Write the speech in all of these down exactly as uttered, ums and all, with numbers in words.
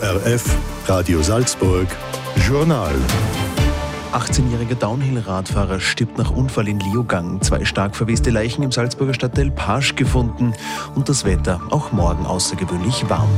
R F, Radio Salzburg, Journal. achtzehnjähriger Downhill-Radfahrer stirbt nach Unfall in Leogang. Zwei stark verweste Leichen im Salzburger Stadtteil Pasch gefunden. Und das Wetter auch morgen außergewöhnlich warm.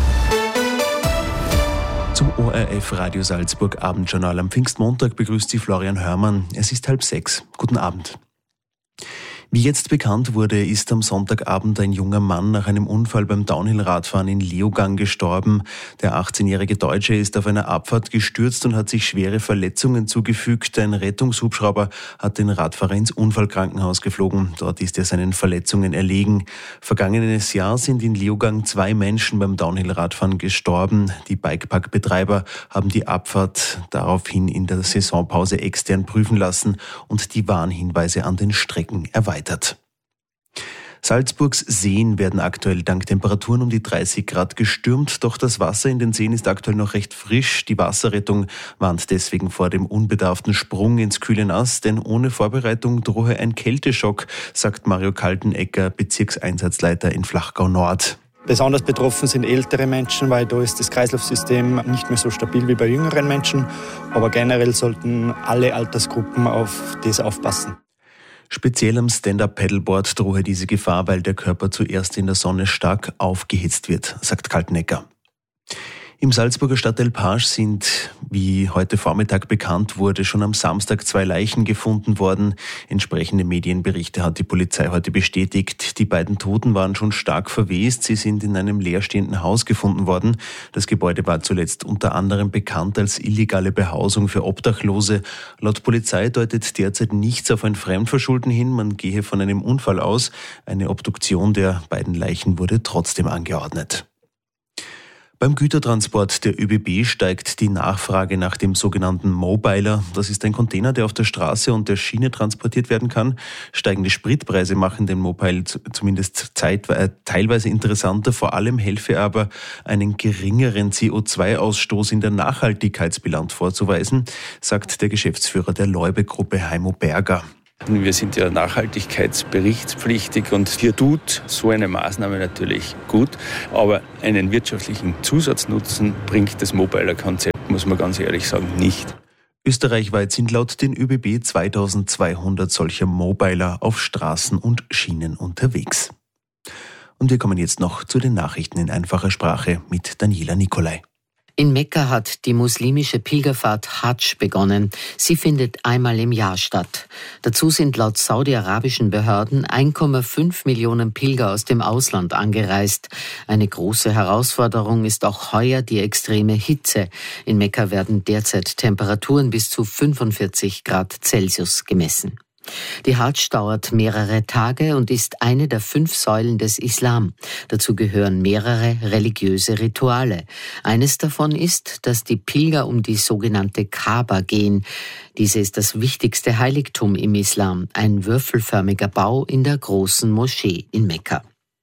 Zum O R F Radio Salzburg Abendjournal am Pfingstmontag begrüßt Sie Florian Hörmann. Es ist halb sechs. Guten Abend. Wie jetzt bekannt wurde, ist am Sonntagabend ein junger Mann nach einem Unfall beim Downhill-Radfahren in Leogang gestorben. Der achtzehnjährige Deutsche ist auf einer Abfahrt gestürzt und hat sich schwere Verletzungen zugefügt. Ein Rettungshubschrauber hat den Radfahrer ins Unfallkrankenhaus geflogen. Dort ist er seinen Verletzungen erlegen. Vergangenes Jahr sind in Leogang zwei Menschen beim Downhill-Radfahren gestorben. Die Bikepark-Betreiber haben die Abfahrt daraufhin in der Saisonpause extern prüfen lassen und die Warnhinweise an den Strecken erweitert. Salzburgs Seen werden aktuell dank Temperaturen um die dreißig Grad gestürmt, doch das Wasser in den Seen ist aktuell noch recht frisch. Die Wasserrettung warnt deswegen vor dem unbedarften Sprung ins kühle Nass, denn ohne Vorbereitung drohe ein Kälteschock, sagt Mario Kaltenecker, Bezirkseinsatzleiter in Flachgau Nord. Besonders betroffen sind ältere Menschen, weil da ist das Kreislaufsystem nicht mehr so stabil wie bei jüngeren Menschen. Aber generell sollten alle Altersgruppen auf das aufpassen. Speziell am Stand-Up-Paddleboard drohe diese Gefahr, weil der Körper zuerst in der Sonne stark aufgehitzt wird, sagt Kaltenecker. Im Salzburger Stadtteil Pasch sind, wie heute Vormittag bekannt wurde, schon am Samstag zwei Leichen gefunden worden. Entsprechende Medienberichte hat die Polizei heute bestätigt. Die beiden Toten waren schon stark verwest. Sie sind in einem leerstehenden Haus gefunden worden. Das Gebäude war zuletzt unter anderem bekannt als illegale Behausung für Obdachlose. Laut Polizei deutet derzeit nichts auf ein Fremdverschulden hin. Man gehe von einem Unfall aus. Eine Obduktion der beiden Leichen wurde trotzdem angeordnet. Beim Gütertransport der Ö B B steigt die Nachfrage nach dem sogenannten Mobiler. Das ist ein Container, der auf der Straße und der Schiene transportiert werden kann. Steigende Spritpreise machen den Mobile zumindest zeit, äh, teilweise interessanter. Vor allem helfe aber, einen geringeren C O zwei Ausstoß in der Nachhaltigkeitsbilanz vorzuweisen, sagt der Geschäftsführer der Leube-Gruppe Heimo Berger. Wir sind ja nachhaltigkeitsberichtspflichtig und hier tut so eine Maßnahme natürlich gut, aber einen wirtschaftlichen Zusatznutzen bringt das Mobiler-Konzept, muss man ganz ehrlich sagen, nicht. Österreichweit sind laut den Ö B B zweitausendzweihundert solcher Mobiler auf Straßen und Schienen unterwegs. Und wir kommen jetzt noch zu den Nachrichten in einfacher Sprache mit Daniela Nicolai. In Mekka hat die muslimische Pilgerfahrt Hadsch begonnen. Sie findet einmal im Jahr statt. Dazu sind laut saudi-arabischen Behörden eins Komma fünf Millionen Pilger aus dem Ausland angereist. Eine große Herausforderung ist auch heuer die extreme Hitze. In Mekka werden derzeit Temperaturen bis zu fünfundvierzig Grad Celsius gemessen. Die Hadsch dauert mehrere Tage und ist eine der fünf Säulen des Islam. Dazu gehören mehrere religiöse Rituale. Eines davon ist, dass die Pilger um die sogenannte Kaaba gehen. Diese ist das wichtigste Heiligtum im Islam, ein würfelförmiger Bau in der großen Moschee in Mekka.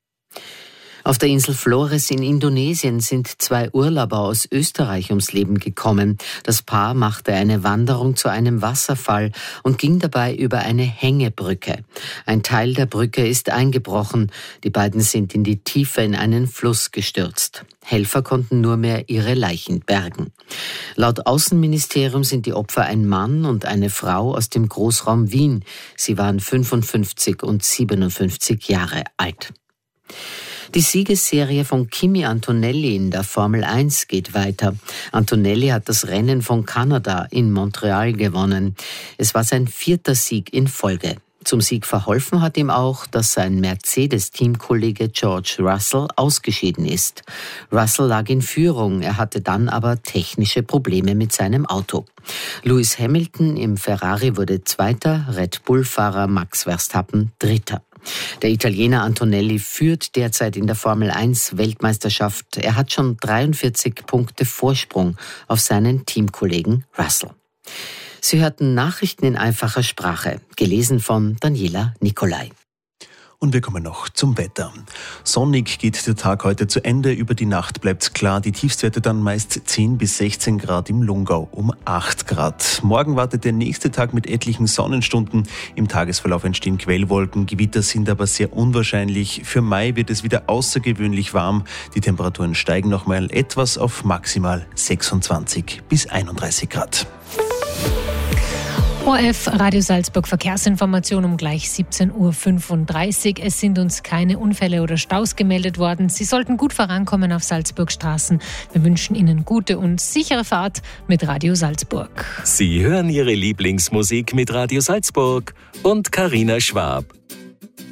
Auf der Insel Flores in Indonesien sind zwei Urlauber aus Österreich ums Leben gekommen. Das Paar machte eine Wanderung zu einem Wasserfall und ging dabei über eine Hängebrücke. Ein Teil der Brücke ist eingebrochen. Die beiden sind in die Tiefe in einen Fluss gestürzt. Helfer konnten nur mehr ihre Leichen bergen. Laut Außenministerium sind die Opfer ein Mann und eine Frau aus dem Großraum Wien. Sie waren fünfundfünfzig und siebenundfünfzig Jahre alt. Die Siegesserie von Kimi Antonelli in der Formel eins geht weiter. Antonelli hat das Rennen von Kanada in Montreal gewonnen. Es war sein vierter Sieg in Folge. Zum Sieg verholfen hat ihm auch, dass sein Mercedes-Teamkollege George Russell ausgeschieden ist. Russell lag in Führung, er hatte dann aber technische Probleme mit seinem Auto. Lewis Hamilton im Ferrari wurde Zweiter, Red Bull-Fahrer Max Verstappen Dritter. Der Italiener Antonelli führt derzeit in der Formel eins Weltmeisterschaft. Er hat schon dreiundvierzig Punkte Vorsprung auf seinen Teamkollegen Russell. Sie hörten Nachrichten in einfacher Sprache, gelesen von Daniela Nicolai. Und wir kommen noch zum Wetter. Sonnig geht der Tag heute zu Ende. Über die Nacht bleibt klar. Die Tiefstwerte dann meist zehn bis sechzehn Grad, im Lungau um acht Grad. Morgen wartet der nächste Tag mit etlichen Sonnenstunden. Im Tagesverlauf entstehen Quellwolken. Gewitter sind aber sehr unwahrscheinlich. Für Mai wird es wieder außergewöhnlich warm. Die Temperaturen steigen nochmal etwas auf maximal sechsundzwanzig bis einunddreißig Grad. O R F Radio Salzburg Verkehrsinformation um gleich siebzehn Uhr fünfunddreißig. Es sind uns keine Unfälle oder Staus gemeldet worden. Sie sollten gut vorankommen auf Salzburgstraßen. Wir wünschen Ihnen gute und sichere Fahrt mit Radio Salzburg. Sie hören Ihre Lieblingsmusik mit Radio Salzburg und Carina Schwab.